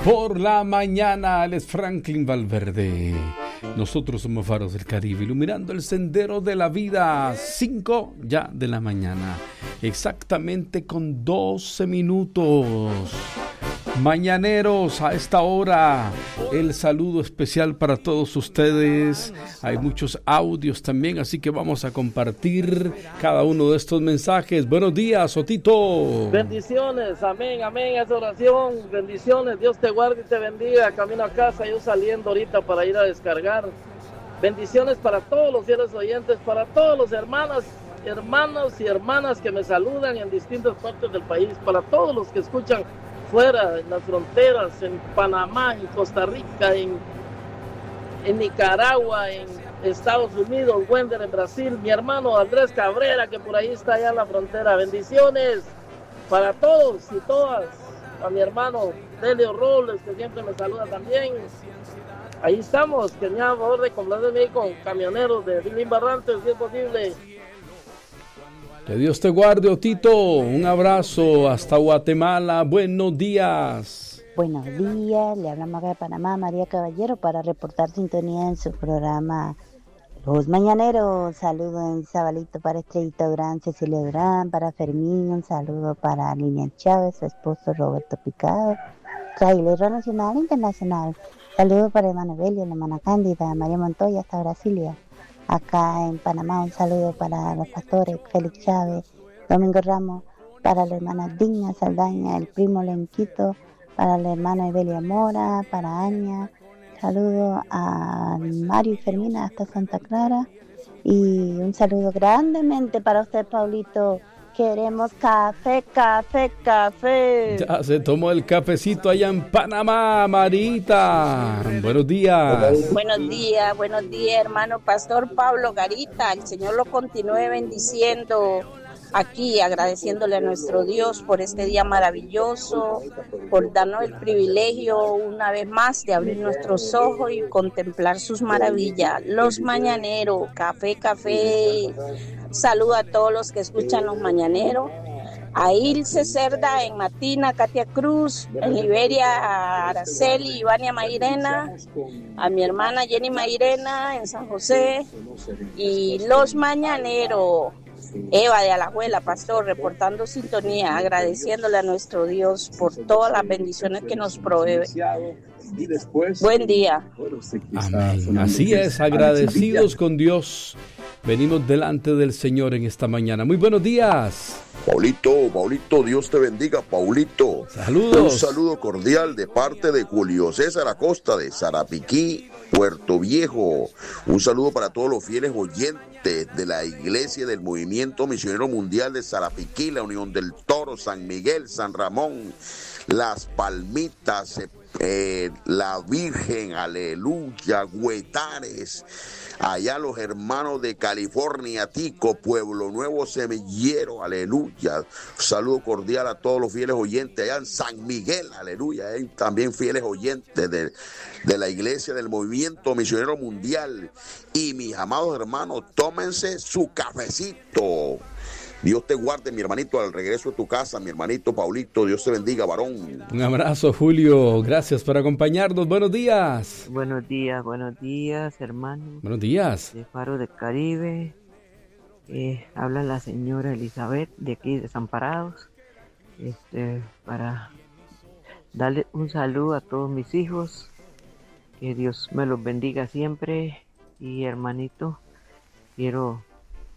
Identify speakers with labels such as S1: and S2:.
S1: por la mañana. Él es Franklin Valverde. Nosotros somos Faros del Caribe, iluminando el sendero de la vida. 5 ya de la mañana, exactamente con 12 minutos. Mañaneros, a esta hora, el saludo especial para todos ustedes. Hay muchos audios también, así que vamos a compartir cada uno de estos mensajes. Buenos días, Otito.
S2: Bendiciones, amén, amén, esa oración. Bendiciones, Dios te guarde y te bendiga. Camino a casa, yo saliendo ahorita para ir a descargar. Bendiciones para todos los fieles oyentes, para todos los hermanos y hermanas que me saludan en distintas partes del país, para todos los que escuchan fuera, en las fronteras, en Panamá, en Costa Rica, en Nicaragua, en Estados Unidos, Wender en Brasil, mi hermano Andrés Cabrera, que por ahí está allá en la frontera. Bendiciones para todos y todas, a mi hermano Delio Robles, que siempre me saluda también. Ahí estamos, que me haga favor de complacerme con camioneros de Bilín Barrantes, si es posible.
S1: Que Dios te guarde, Otito. Un abrazo hasta Guatemala. Buenos días.
S3: Buenos días, le hablamos acá de Panamá, María Caballero, para reportar sintonía en su programa Los Mañaneros. Saludo en Zabalito para Estrellita Durán, Cecilia Durán, para Fermín, un saludo para Lilian Chávez, su esposo Roberto Picado, trailero nacional e internacional. Saludo para Emanuel y la hermana Cándida, María Montoya hasta Brasilia. Acá en Panamá, un saludo para los pastores Félix Chávez, Domingo Ramos, para la hermana Digna Saldaña, el primo Lenquito, para la hermana Evelia Mora, para Aña. Saludo a Mario y Fermina hasta Santa Clara. Y un saludo grandemente para usted, Paulito. Queremos café, café, café.
S1: Ya se tomó el cafecito allá en Panamá, Marita. Buenos días.
S4: Buenos días, hermano Pastor Pablo Garita. El Señor lo continúe bendiciendo aquí, agradeciéndole a nuestro Dios por este día maravilloso, por darnos el privilegio una vez más de abrir nuestros ojos y contemplar sus maravillas. Los mañaneros, café, café. Saludo a todos los que escuchan los mañaneros. A Ilse Cerda en Matina, Katia Cruz, en Liberia, a Araceli, Ivania Mairena, a mi hermana Jenny Mairena en San José, y los mañaneros, Eva de Alajuela, pastor, reportando sintonía, agradeciéndole a nuestro Dios por todas las bendiciones que nos provee. Buen día.
S1: Amén. Así es, agradecidos con Dios. Venimos delante del Señor en esta mañana. Muy buenos días.
S5: Paulito, Dios te bendiga, Paulito.
S1: Saludos.
S5: Un saludo cordial de parte de Julio César Acosta de Sarapiquí, Puerto Viejo. Un saludo para todos los fieles oyentes de la Iglesia del Movimiento Misionero Mundial de Sarapiquí, la Unión del Toro, San Miguel, San Ramón, Las Palmitas, la Virgen, aleluya, Huetares. Allá los hermanos de California, Tico, Pueblo Nuevo, Semillero, aleluya. Saludo cordial a todos los fieles oyentes allá en San Miguel, aleluya. Hay también fieles oyentes de la Iglesia del Movimiento Misionero Mundial. Y mis amados hermanos, tómense su cafecito. Dios te guarde, mi hermanito, al regreso de tu casa, mi hermanito Paulito. Dios te bendiga, varón.
S1: Un abrazo, Julio. Gracias por acompañarnos. Buenos días.
S6: Buenos días, hermano.
S1: Buenos días.
S6: De Faro del Caribe. Habla la señora Elizabeth de aquí, Desamparados. Para darle un saludo a todos mis hijos. Que Dios me los bendiga siempre. Y hermanito, quiero